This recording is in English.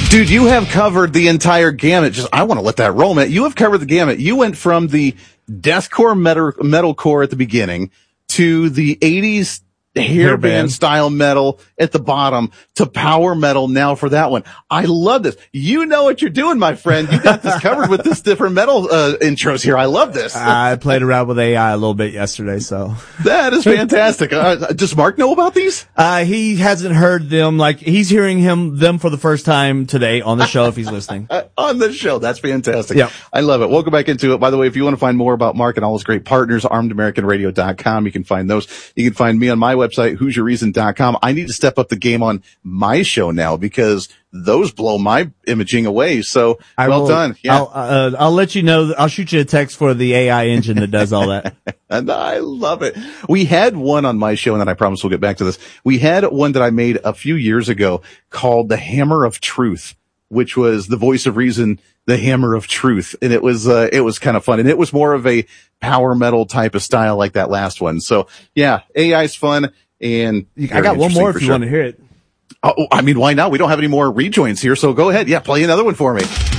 Dude, you have covered the entire gamut. I want to let that roll, man. You have covered the gamut. You went from the deathcore metalcore at the beginning to the 80s hairband style metal at the bottom to power metal now for that one. I love this. You know what you're doing, my friend. You got this covered with this different metal intros here. I love this. I played around with AI a little bit yesterday, so. That is fantastic. Does Mark know about these? He hasn't heard them. Like, he's hearing them for the first time today on the show if he's listening. On the show. That's fantastic. Yep. I love it. Welcome back into it. By the way, if you want to find more about Mark and all his great partners, armedamericanradio.com. You can find those. You can find me on my website, HoosierReason.com. I need to step up the game on my show now because those blow my imaging away. So well done. Yeah. I'll let you know. I'll shoot you a text for the AI engine that does all that. And I love it. We had one on my show, and then I promise we'll get back to this. We had one that I made a few years ago called The Hammer of Truth, which was the voice of reason, the hammer of truth. And it was kind of fun. And it was more of a power metal type of style like that last one. So yeah, AI's fun. And I got one more if you want to hear it. Oh, I mean, why not? We don't have any more rejoins here. So go ahead. Yeah, play another one for me.